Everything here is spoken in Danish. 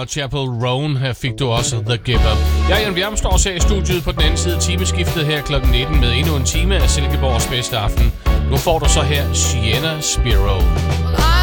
og Chapel Roan. Her fik du også The Giver. Jeg er Jan Bjerm, står også her i studiet på den anden side timeskiftet her kl. 19 med endnu en time af Silkeborgs bedste aften. Nu får du så her Sienna Spiro.